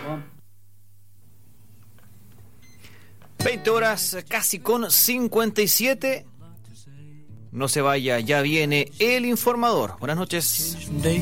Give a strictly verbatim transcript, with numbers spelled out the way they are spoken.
veinte horas casi con cincuenta y siete. No se vaya, ya viene El Informador. Buenas noches.